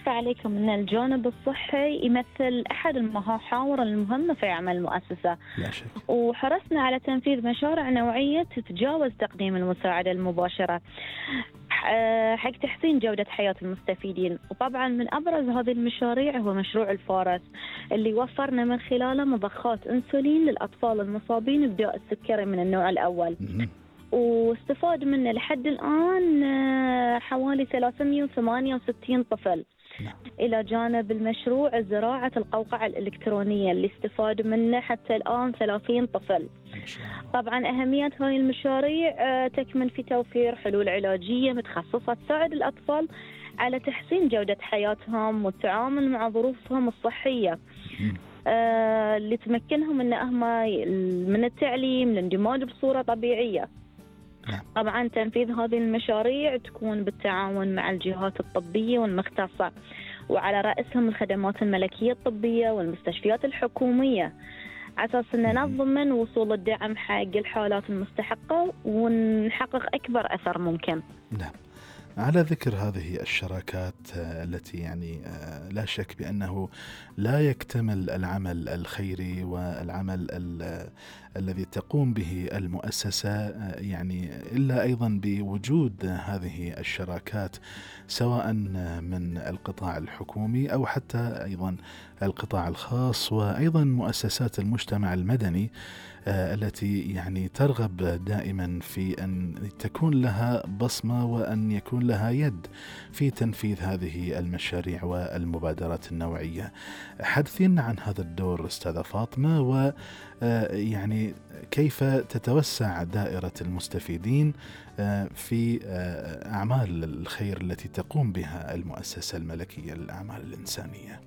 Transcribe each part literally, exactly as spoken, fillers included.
أخفى عليكم أن الجانب الصحي يمثل أحد المحاور المهمة في عمل المؤسسة، لا شك. وحرصنا على تنفيذ مشاريع نوعية تتجاوز تقديم المساعدة المباشرة حق تحسين جودة حياة المستفيدين. وطبعا من أبرز هذه المشاريع هو مشروع الفارس اللي وفرنا من خلاله مضخات أنسولين للأطفال المصابين بداء السكري من النوع الأول، واستفاد منه لحد الآن حوالي ثلاثمئة وثمانية وستين طفل. إلى جانب المشروع زراعة القوقعة الإلكترونية اللي استفاد منه حتى الآن ثلاثين طفل. طبعا أهمية هذه المشاريع تكمن في توفير حلول علاجية متخصصة تساعد الأطفال على تحسين جودة حياتهم والتعامل مع ظروفهم الصحية، اللي تمكنهم من من التعليم الاندماج بصورة طبيعية. طبعا تنفيذ هذه المشاريع تكون بالتعاون مع الجهات الطبية والمختصة، وعلى رأسهم الخدمات الملكية الطبية والمستشفيات الحكومية، على أساس أن نضمن وصول الدعم حق الحالات المستحقة ونحقق أكبر أثر ممكن. نعم. على ذكر هذه الشراكات التي يعني لا شك بأنه لا يكتمل العمل الخيري والعمل الذي تقوم به المؤسسة يعني إلا أيضا بوجود هذه الشراكات، سواء من القطاع الحكومي أو حتى أيضا القطاع الخاص، وأيضا مؤسسات المجتمع المدني التي يعني ترغب دائما في أن تكون لها بصمة وأن يكون لها يد في تنفيذ هذه المشاريع والمبادرات النوعية. حدثينا عن هذا الدور أستاذة فاطمة، ويعني كيف تتوسع دائرة المستفيدين في أعمال الخير التي تقوم بها المؤسسة الملكية للأعمال الإنسانية.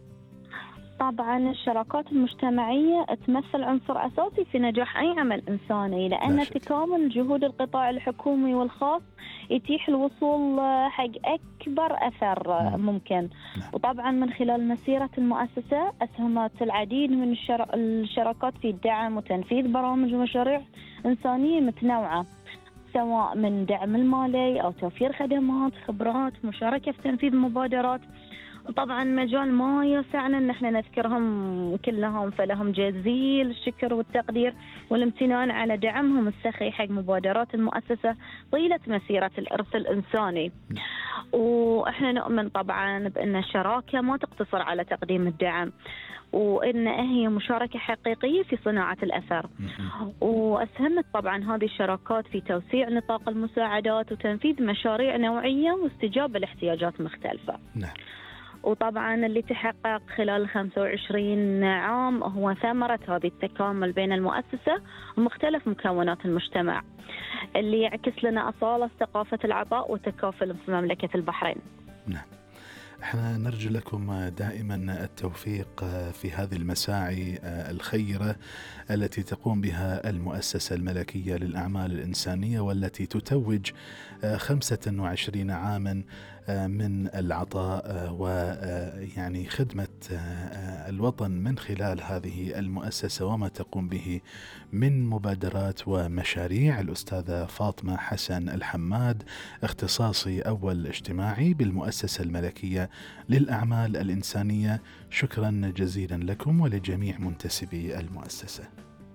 طبعا الشراكات المجتمعية تمثل عنصر أساسي في نجاح أي عمل إنساني، لأن تكامل جهود القطاع الحكومي والخاص يتيح الوصول حق أكبر أثر ممكن. وطبعا من خلال مسيرة المؤسسة أسهمت العديد من الشراكات في الدعم وتنفيذ برامج ومشاريع إنسانية متنوعة، سواء من دعم المالي أو توفير خدمات، خبرات، مشاركة في تنفيذ مبادرات. وطبعا مجال ما يسعنا ان احنا نذكرهم كلهم، فلهم جزيل الشكر والتقدير والامتنان على دعمهم السخي حق مبادرات المؤسسة طيلة مسيرة الإرث الإنساني. واحنا نؤمن طبعا بأن الشراكة ما تقتصر على تقديم الدعم، وإن هي مشاركة حقيقية في صناعة الأثر. وأسهمت طبعا هذه الشراكات في توسيع نطاق المساعدات وتنفيذ مشاريع نوعية واستجابة لاحتياجات مختلفة. نعم. وطبعا اللي تحقق خلال خمسة وعشرين عام هو ثمرة هذه التكامل بين المؤسسة ومختلف مكونات المجتمع، اللي يعكس لنا أصالة ثقافة العطاء والتكافل في مملكة البحرين. نعم. احنا نرجو لكم دائما التوفيق في هذه المساعي الخيرة التي تقوم بها المؤسسة الملكية للأعمال الإنسانية، والتي تتوج خمسة وعشرين عاما من العطاء ويعني خدمة الوطن من خلال هذه المؤسسة وما تقوم به من مبادرات ومشاريع. الأستاذة فاطمة حسن الحماد، اختصاصي أول اجتماعي بالمؤسسة الملكية للأعمال الإنسانية، شكرا جزيلا لكم ولجميع منتسبي المؤسسة.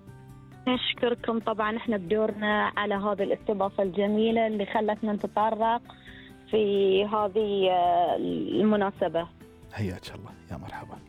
نشكركم طبعا احنا بدورنا على هذه الاستضافة الجميلة اللي خلتنا نتطرق في هذه المناسبة. حياك الله، يا مرحبا.